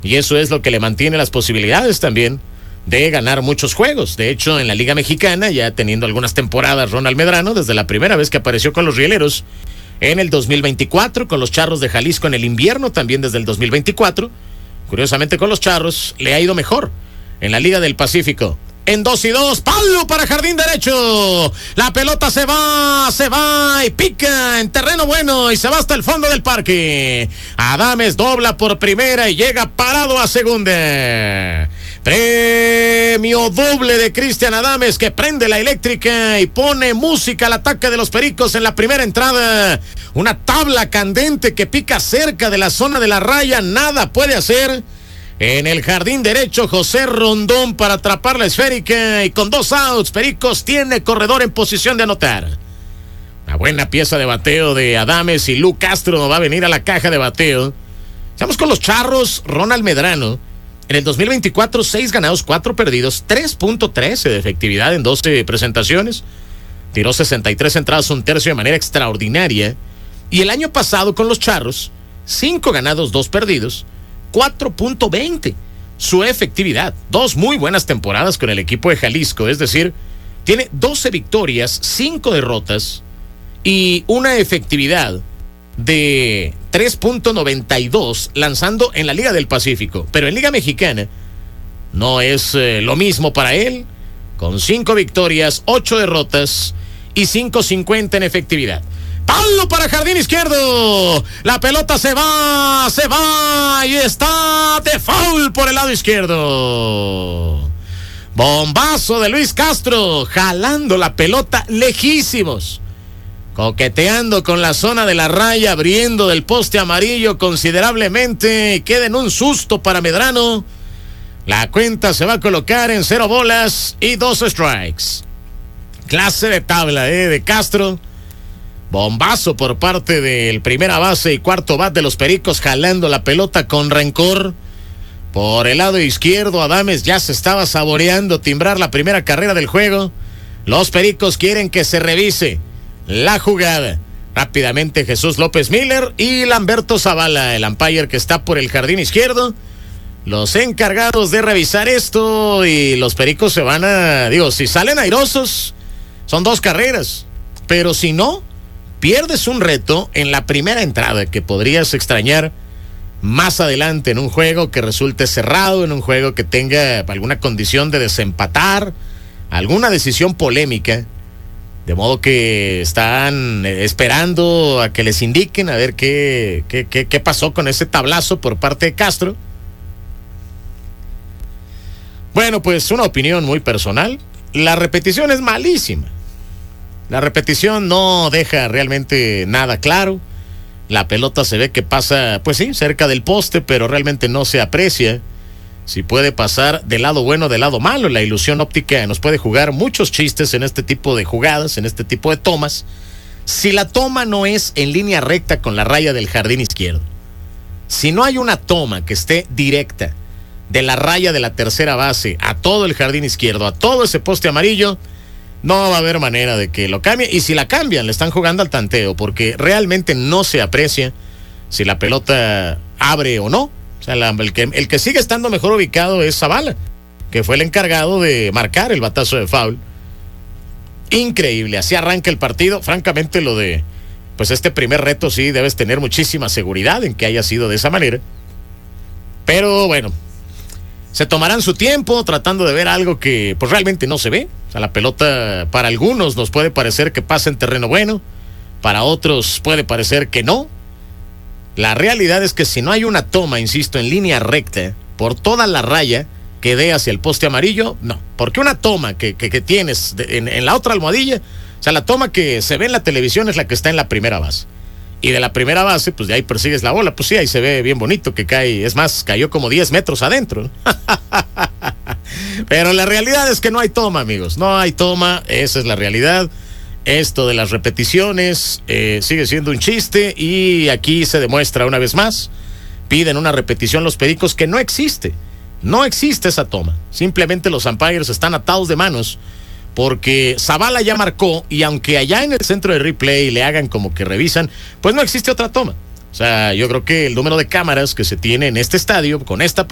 y eso es lo que le mantiene las posibilidades también de ganar muchos juegos. De hecho, en la Liga Mexicana, ya teniendo algunas temporadas Ronald Medrano, desde la primera vez que apareció con los Rieleros en el 2024, con los Charros de Jalisco en el invierno, también desde el 2024, curiosamente con los Charros le ha ido mejor en la Liga del Pacífico. En 2-2, palo para jardín derecho. La pelota se va y pica en terreno bueno y se va hasta el fondo del parque. Adames dobla por primera y llega parado a segunda. Premio doble de Cristian Adames, que prende la eléctrica y pone música al ataque de los Pericos en la primera entrada. Una tabla candente que pica cerca de la zona de la raya, nada puede hacer. En el jardín derecho, José Rondón para atrapar la esférica y con 2 outs, Pericos tiene corredor en posición de anotar. Una buena pieza de bateo de Adames y Lu Castro va a venir a la caja de bateo. Estamos con los Charros, Ronald Medrano. En el 2024, 6 ganados, 4 perdidos, 3.13 de efectividad en 12 presentaciones. Tiró 63 entradas, 1/3 de manera extraordinaria. Y el año pasado con los Charros, 5 ganados, 2 perdidos, 4.20 su efectividad. 2 muy buenas temporadas con el equipo de Jalisco, es decir, tiene 12 victorias, 5 derrotas y una efectividad de 3.92 lanzando en la Liga del Pacífico. Pero en Liga Mexicana no es lo mismo para él, con 5 victorias, 8 derrotas y 5.50 en efectividad. Palo para jardín izquierdo. La pelota se va y está de foul por el lado izquierdo. Bombazo de Luis Castro, jalando la pelota lejísimos, coqueteando con la zona de la raya, abriendo del poste amarillo considerablemente. Queda en un susto para Medrano. La cuenta se va a colocar en 0 bolas y 2 strikes. Clase de tabla de Castro. Bombazo por parte del primera base y cuarto bat de los Pericos, jalando la pelota con rencor. Por el lado izquierdo, Adames ya se estaba saboreando timbrar la primera carrera del juego. Los Pericos quieren que se revise la jugada. Rápidamente Jesús López Miller y Lamberto Zavala, el umpire que está por el jardín izquierdo, los encargados de revisar esto. Y los Pericos se van a... si salen airosos, son 2 carreras. Pero si no, pierdes un reto en la primera entrada que podrías extrañar más adelante en un juego que resulte cerrado, en un juego que tenga alguna condición de desempatar, alguna decisión polémica. De modo que están esperando a que les indiquen a ver qué pasó con ese tablazo por parte de Castro. Bueno, pues una opinión muy personal. La repetición es malísima. La repetición no deja realmente nada claro. La pelota se ve que pasa, pues sí, cerca del poste, pero realmente no se aprecia si puede pasar del lado bueno o del lado malo. La ilusión óptica nos puede jugar muchos chistes en este tipo de jugadas, en este tipo de tomas. Si la toma no es en línea recta con la raya del jardín izquierdo, si no hay una toma que esté directa de la raya de la tercera base a todo el jardín izquierdo, a todo ese poste amarillo, no va a haber manera de que lo cambie. Y si la cambian, le están jugando al tanteo, porque realmente no se aprecia si la pelota abre o no. O sea, el que sigue estando mejor ubicado es Zavala, que fue el encargado de marcar el batazo de foul. Increíble, así arranca el partido. Francamente, lo de pues este primer reto sí debes tener muchísima seguridad en que haya sido de esa manera. Pero bueno, se tomarán su tiempo tratando de ver algo que pues realmente no se ve. O sea, la pelota para algunos nos puede parecer que pasa en terreno bueno, para otros puede parecer que no. La realidad es que si no hay una toma, insisto, en línea recta por toda la raya que dé hacia el poste amarillo, no. Porque una toma que tienes en la otra almohadilla, o sea, la toma que se ve en la televisión es la que está en la primera base. Y de la primera base, pues de ahí persigues la bola. Pues sí, ahí se ve bien bonito que cae. Es más, cayó como 10 metros adentro. Pero la realidad es que no hay toma, amigos. No hay toma, esa es la realidad. Esto de las repeticiones sigue siendo un chiste. Y aquí se demuestra una vez más. Piden una repetición los Pericos que no existe. No existe esa toma. Simplemente los umpires están atados de manos, porque Zavala ya marcó, y aunque allá en el centro de replay le hagan como que revisan, pues no existe otra toma. O sea, yo creo que el número de cámaras que se tiene en este estadio, con esta